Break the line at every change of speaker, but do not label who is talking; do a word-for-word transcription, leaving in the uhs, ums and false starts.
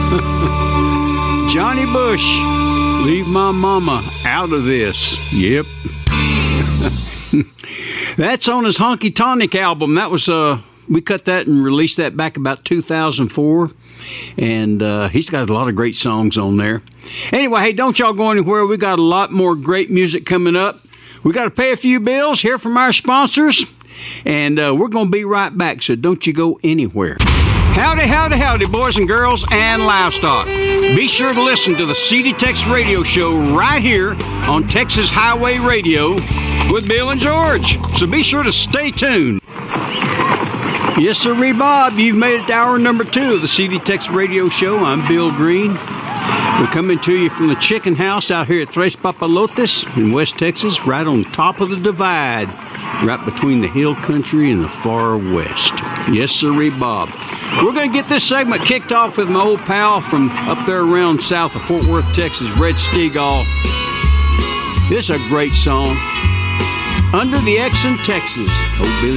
Johnny Bush, leave my mama out of this. Yep. That's on his Honky Tonic album. That was, uh, we cut that and released that back about two thousand four. And uh, he's got a lot of great songs on there. Anyway, hey, don't y'all go anywhere. We got a lot more great music coming up. We got to pay a few bills, hear from our sponsors, and uh, we're going to be right back, so don't you go anywhere. Howdy, howdy, howdy, boys and girls and livestock. Be sure to listen to the C D Tex Radio Show right here on Texas Highway Radio with Bill and George. So be sure to stay tuned. Yes, sir, Bob. You've made it to hour number two of the C D Tex Radio Show. I'm Bill Green. We're coming to you from the chicken house out here at Tres Papalotes in West Texas, right on top of the divide, right between the hill country and the far west. Yes, sir, Bob. We're going to get this segment kicked off with my old pal from up there around south of Fort Worth, Texas, Red Stegall. This is a great song. Under the X in Texas. Oh, Billy.